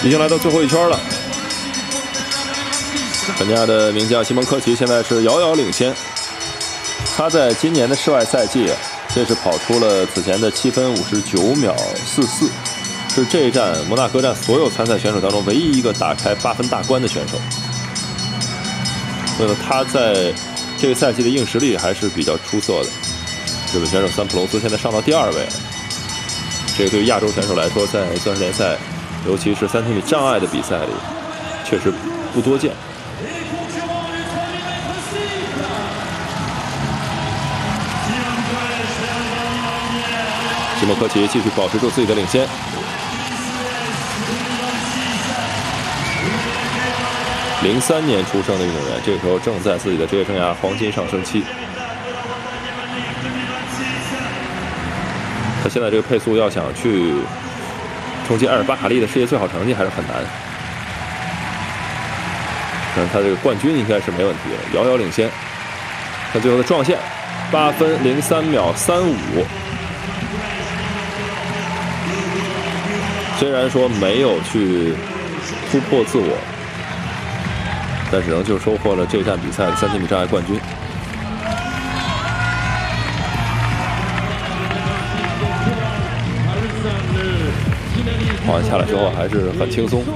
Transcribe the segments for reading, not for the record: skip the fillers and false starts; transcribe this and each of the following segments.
已经来到最后一圈了。肯尼亚的名将西蒙科奇现在是遥遥领先。他在今年的室外赛季，这是跑出了此前的7分59秒44，是这一站摩纳哥站所有参赛选手当中唯一一个打开8分大关的选手。所以他在这个赛季的硬实力还是比较出色的。日本选手桑普隆斯现在上到第2位，这个对于亚洲选手来说，在钻石联赛，尤其是3千米障碍的比赛里，确实不多见。西蒙科奇继续保持住自己的领先。03年出生的运动员，这个时候正在自己的职业生涯黄金上升期。他现在这个配速要想去冲击埃尔巴卡利的世界最好成绩还是很难。但他这个冠军应该是没问题的，遥遥领先。他最后的撞线8分03秒35。虽然说没有去突破自我，但是仍旧收获了这站比赛的3千米障碍冠军。跑完下来之后还是很轻松。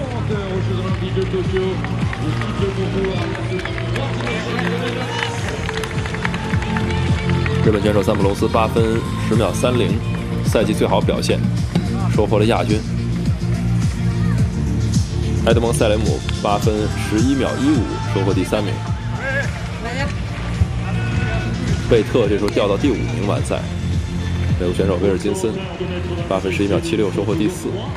日本选手桑普隆斯8分10秒30，赛季最好表现，收获了亚军。埃德蒙·塞雷姆8分11秒15，收获第3名。贝特这时候掉到第5名完赛。美国选手威尔金森8分11秒76，收获第4。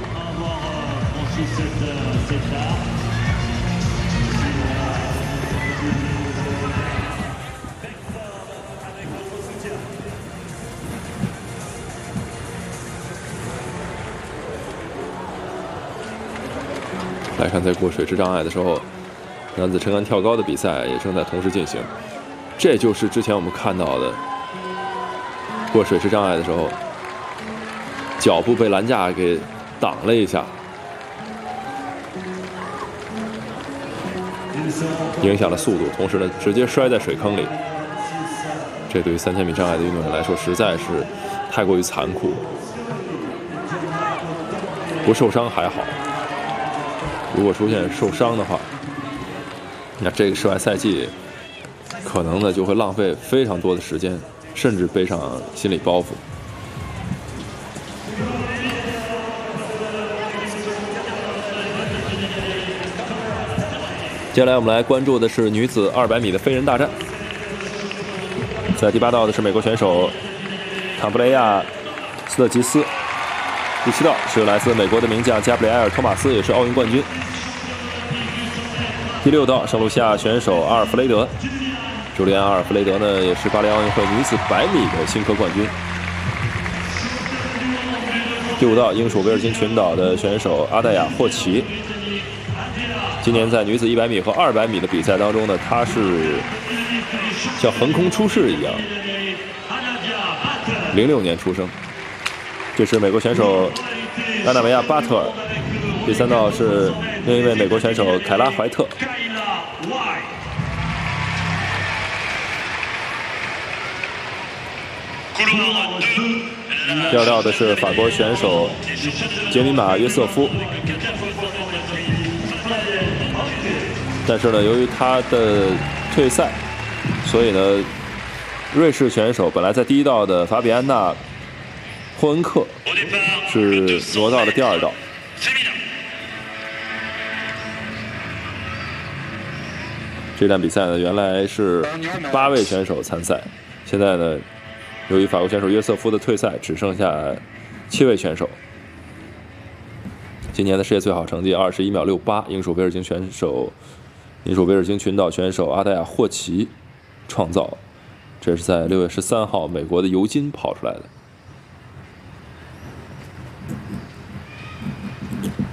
来看，在过水池障碍的时候，男子撑杆跳高的比赛也正在同时进行。这就是之前我们看到的过水池障碍的时候，脚步被栏架给挡了一下，影响了速度，同时呢，直接摔在水坑里。这对于3000米障碍的运动员来说，实在是太过于残酷。不受伤还好。如果出现受伤的话，那这个室外赛季可能呢就会浪费非常多的时间，甚至背上心理包袱。接下来我们来关注的是女子200米的飞人大战。在第8道的是美国选手坎布雷亚·斯特吉斯，第7道是来自美国的名将加布里埃尔·托马斯，也是奥运冠军。第6道，圣卢西亚选手阿尔弗雷德，朱利安·阿尔弗雷德呢，也是巴黎奥运会女子100米的新科冠军。第5道，英属维尔金群岛的选手阿黛亚·霍奇，今年在女子100米和200米的比赛当中呢，她是像横空出世一样。06年出生。这是美国选手安娜梅亚·巴特尔。第3道是另一位美国选手凯拉·怀特。第2道的是法国选手杰米玛·约瑟夫，但是呢，由于他的退赛，所以呢，瑞士选手本来在第1道的法比安娜·霍恩克是挪到了第2道。这站比赛呢，原来是8位选手参赛，现在呢，由于法国选手约瑟夫的退赛，只剩下7位选手。今年的世界最好成绩21秒68，英属维尔金群岛选手阿黛亚·霍奇创造，这是在6月13号美国的尤金跑出来的。